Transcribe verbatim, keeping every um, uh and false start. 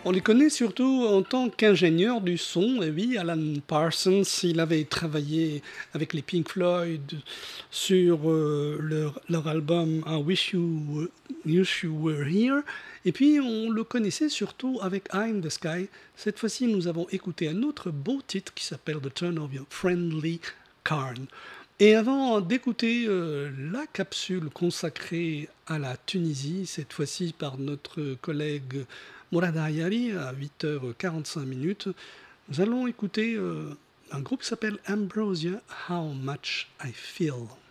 On les connaît surtout en tant qu'ingénieur du son. Et oui, Alan Parsons, il avait travaillé avec les Pink Floyd sur euh, leur, leur album I Wish You, Wish You Were Here. Et puis, on le connaissait surtout avec Eye in the Sky. Cette fois-ci, nous avons écouté un autre beau titre qui s'appelle The Turn of Your Friendly Carn. Et avant d'écouter euh, la capsule consacrée à la Tunisie, cette fois-ci par notre collègue Mourad Ayari à huit heures quarante-cinq minutes, nous allons écouter euh, un groupe qui s'appelle Ambrosia, How Much I Feel.